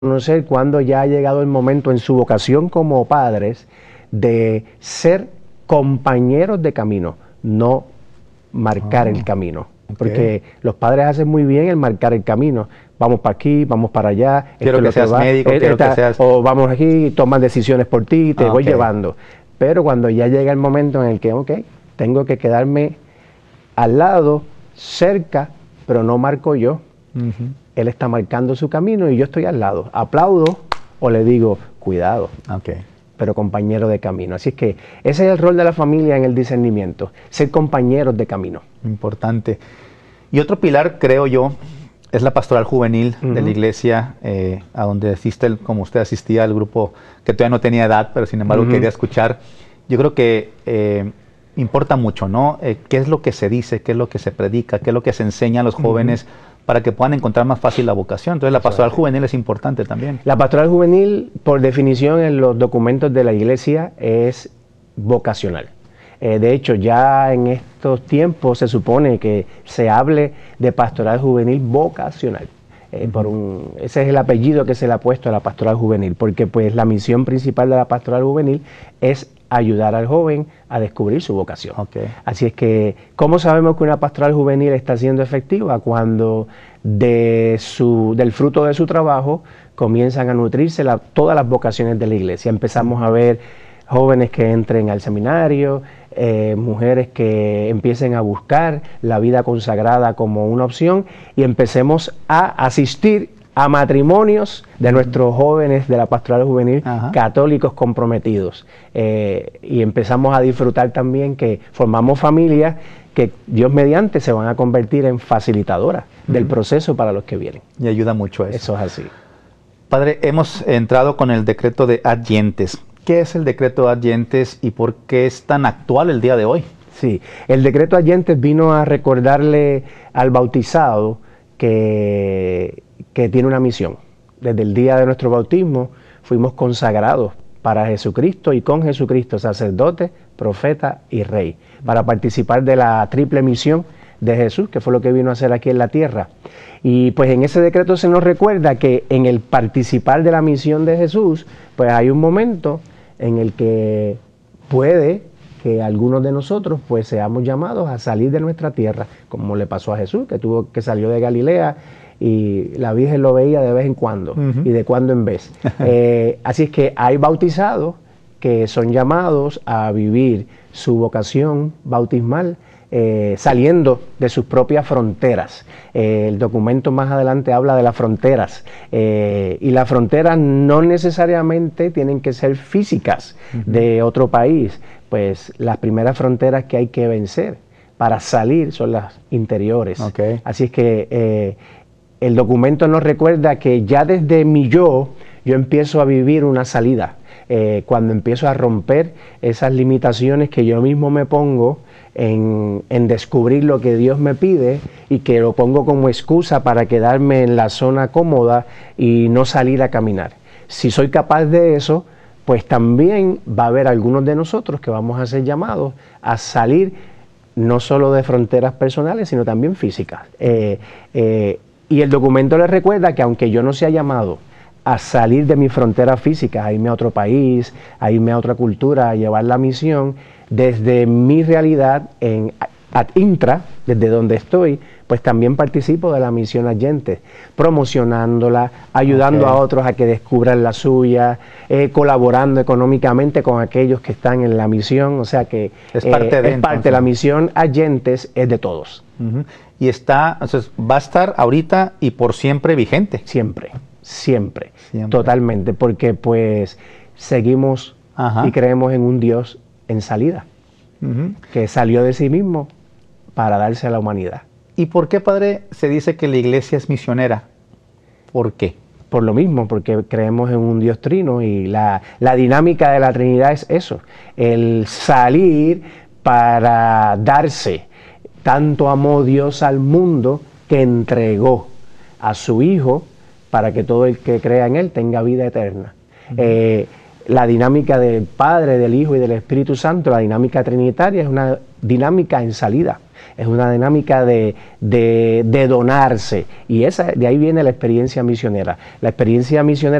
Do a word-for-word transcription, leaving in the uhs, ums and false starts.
reconocer cuando ya ha llegado el momento en su vocación como padres de ser compañeros de camino, no marcar Oh, el camino. ok. Porque los padres hacen muy bien el marcar el camino. Vamos para aquí, vamos para allá. Quiero esto que es lo seas va, médico, eh, quiero que esta- seas... O vamos aquí, toman decisiones por ti, te Ah, voy ok. llevando. Pero cuando ya llega el momento en el que, ok, tengo que quedarme al lado, cerca, pero no marco yo. Ujú. Él está marcando su camino y yo estoy al lado. Aplaudo o le digo, cuidado, Ok. pero compañero de camino. Así es que ese es el rol de la familia en el discernimiento, ser compañeros de camino. Importante. Y otro pilar, creo yo, es la pastoral juvenil de la Ujú. iglesia, eh, a donde asiste, el- como usted asistía al grupo que todavía no tenía edad, pero sin embargo Ujú. quería escuchar. Yo creo que eh, importa mucho, ¿no? Eh, ¿Qué es lo que se dice, qué es lo que se predica, qué es lo que se enseña a los jóvenes para que puedan encontrar más fácil la vocación? Entonces la Eso es pastoral así. juvenil es importante también. La pastoral juvenil, por definición en los documentos de la iglesia, es vocacional. Eh, de hecho, ya en estos tiempos se supone que se hable de pastoral juvenil vocacional. Eh, por un, ese es el apellido que se le ha puesto a la pastoral juvenil, porque pues la misión principal de la pastoral juvenil es ayudar al joven a descubrir su vocación. Ok. Así es que, ¿cómo sabemos que una pastoral juvenil está siendo efectiva? Cuando de su, del fruto de su trabajo comienzan a nutrirse la, todas las vocaciones de la iglesia. Empezamos a ver jóvenes que entren al seminario, eh, mujeres que empiecen a buscar la vida consagrada como una opción y empecemos a asistir a matrimonios de nuestros jóvenes de la pastoral juvenil Ajá. católicos comprometidos. Eh, y empezamos a disfrutar también que formamos familias que Dios mediante se van a convertir en facilitadoras del proceso para los que vienen. Y ayuda mucho eso. Eso es así. Padre, hemos entrado con el decreto de adyentes. ¿Qué es el decreto de adyentes y por qué es tan actual el día de hoy? Sí, el decreto Adyentes vino a recordarle al bautizado que, que tiene una misión. Desde el día de nuestro bautismo fuimos consagrados para Jesucristo y con Jesucristo, sacerdote, profeta y rey, para participar de la triple misión de Jesús, que fue lo que vino a hacer aquí en la tierra. Y pues en ese decreto se nos recuerda que en el participar de la misión de Jesús, pues hay un momento en el que puede que algunos de nosotros pues seamos llamados a salir de nuestra tierra, como le pasó a Jesús, que tuvo que salió de Galilea y la Virgen lo veía de vez en cuando Ujú. y de cuando en vez. Eh, así es que hay bautizados que son llamados a vivir su vocación bautismal eh, saliendo de sus propias fronteras. Eh, el documento más adelante habla de las fronteras eh, y las fronteras no necesariamente tienen que ser físicas de otro país, pues las primeras fronteras que hay que vencer para salir son las interiores. Ok. Así es que eh, el documento nos recuerda que ya desde mi yo, yo empiezo a vivir una salida. Eh, cuando empiezo a romper esas limitaciones que yo mismo me pongo en, en descubrir lo que Dios me pide y que lo pongo como excusa para quedarme en la zona cómoda y no salir a caminar. Si soy capaz de eso, pues también va a haber algunos de nosotros que vamos a ser llamados a salir no solo de fronteras personales, sino también físicas. Eh, eh, y el documento les recuerda que aunque yo no sea llamado a salir de mi frontera física, a irme a otro país, a irme a otra cultura, a llevar la misión, desde mi realidad en ad intra, desde donde estoy, pues también participo de la misión Adyentes, promocionándola, ayudando Ok. a otros a que descubran la suya, eh, colaborando económicamente con aquellos que están en la misión, o sea que Es parte de, es parte, entonces. la misión Adyentes es de todos, Ujú. Y está, entonces, va a estar ahorita y por siempre vigente. siempre, siempre, Siempre. totalmente, porque pues seguimos Ajá. y creemos en un Dios en salida, Ujú. que salió de sí mismo para darse a la humanidad. ¿Y por qué, padre, se dice que la iglesia es misionera? ¿Por qué? Por lo mismo, porque creemos en un Dios trino y la, la dinámica de la Trinidad es eso, el salir para darse. Tanto amó Dios al mundo que entregó a su Hijo para que todo el que crea en Él tenga vida eterna. Uh-huh. eh, la dinámica del Padre, del Hijo y del Espíritu Santo, la dinámica trinitaria es una dinámica en salida. es una dinámica de, de, de donarse, y esa, de ahí viene la experiencia misionera. La experiencia misionera